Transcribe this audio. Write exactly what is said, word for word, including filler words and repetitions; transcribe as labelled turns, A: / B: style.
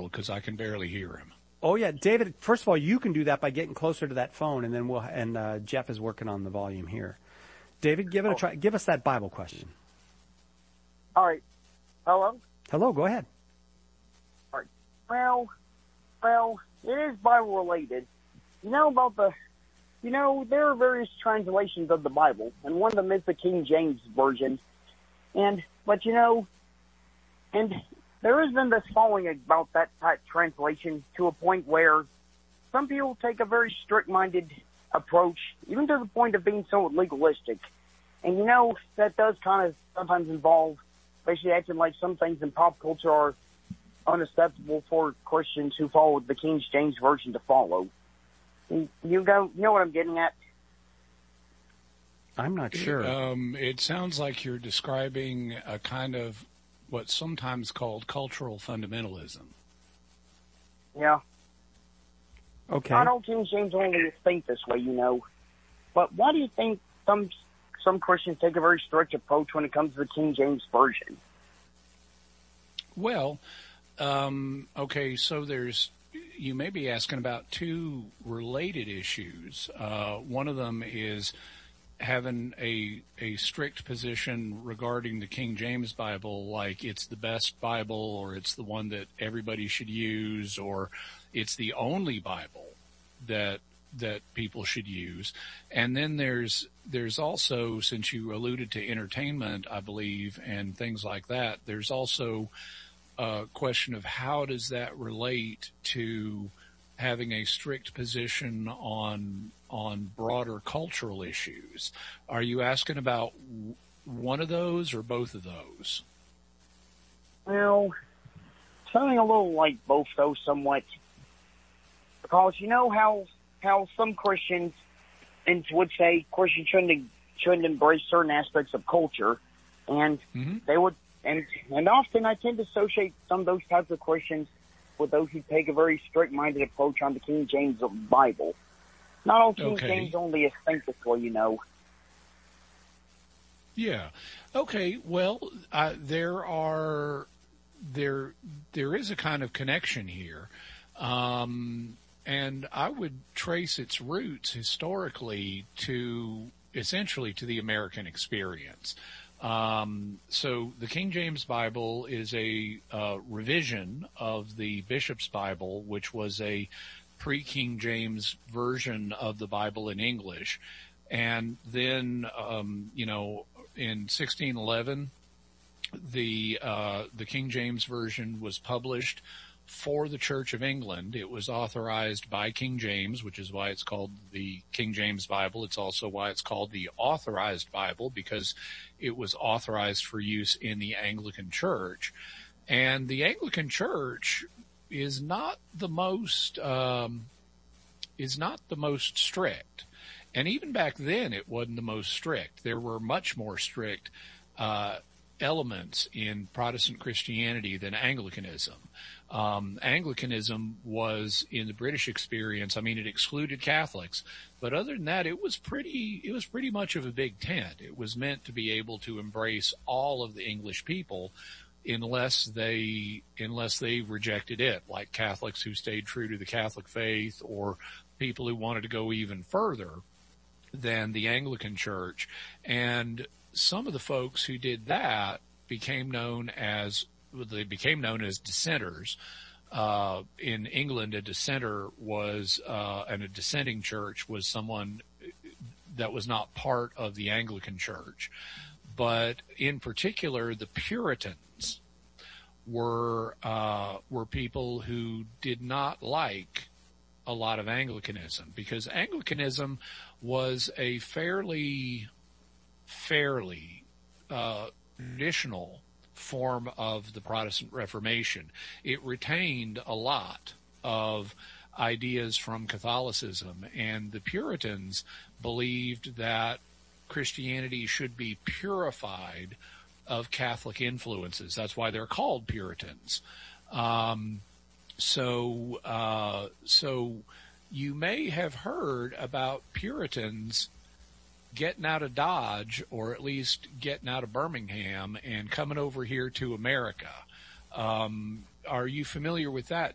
A: Bible because I can barely hear him.
B: Oh yeah, David. First of all, you can do that by getting closer to that phone, and then we'll. And uh, Jeff is working on the volume here. David, give it a try. Give us that Bible question.
C: All right. Hello?
B: Hello, go ahead.
C: All right. Well, well, it is Bible related. You know about the, you know, there are various translations of the Bible, and one of them is the King James Version. And, but you know, and there has been this following about that type translation to a point where some people take a very strict-minded approach, even to the point of being somewhat legalistic. And you know, that does kind of sometimes involve basically acting like some things in pop culture are unacceptable for Christians who follow the King James Version to follow. You, you, go, you know what I'm getting at?
B: I'm not sure.
A: Um, it sounds like you're describing a kind of what's sometimes called cultural fundamentalism.
C: Yeah.
B: Okay.
C: I know King James only think this way, you know. But why do you think some some Christians take a very strict approach when it comes to the King James Version?
A: Well, um, okay, so there's, you may be asking about two related issues. Uh, one of them is having a a strict position regarding the King James Bible, like it's the best Bible, or it's the one that everybody should use, or it's the only Bible that that people should use. And then there's there's also, since you alluded to entertainment, I believe, and things like that, there's also a question of how does that relate to having a strict position on on broader cultural issues. Are you asking about one of those or both of those?
C: Well, something a little like both those somewhat. Because you know how how some Christians and would say Christians shouldn't shouldn't embrace certain aspects of culture, and mm-hmm. they would and and often I tend to associate some of those types of Christians with those who take a very strict-minded approach on the King James Bible. Not all King
A: okay.
C: James only think this way, you know.
A: Yeah. Okay. Well, uh, there are there there is a kind of connection here, um, and I would trace its roots historically to essentially to the American experience. Um, so the King James Bible is a uh, revision of the Bishop's Bible, which was a pre-King James version of the Bible in English. And then, um, you know, in sixteen eleven, the uh, the King James Version was published for the Church of England. It was authorized by King James, which is why it's called the King James Bible. It's also why it's called the Authorized Bible, because it was authorized for use in the Anglican Church. And the Anglican Church is not the most um, is not the most strict. And even back then, it wasn't the most strict. There were much more strict uh, elements in Protestant Christianity than Anglicanism. Um, Anglicanism was, in the British experience, I mean, it excluded Catholics, but other than that, it was pretty, it was pretty much of a big tent. It was meant to be able to embrace all of the English people, unless they, unless they rejected it, like Catholics who stayed true to the Catholic faith, or people who wanted to go even further than the Anglican Church. And some of the folks who did that became known as, they became known as dissenters. Uh, in England, a dissenter was, uh, and a dissenting church was someone that was not part of the Anglican Church. But in particular, the Puritans were, uh, were people who did not like a lot of Anglicanism, because Anglicanism was a fairly, fairly, uh, traditional form of the Protestant Reformation. It retained a lot of ideas from Catholicism, and the Puritans believed that Christianity should be purified of Catholic influences. That's why they're called Puritans. Um, so, uh, so you may have heard about Puritans getting out of Dodge, or at least getting out of Birmingham and coming over here to America. Um, are you familiar with that,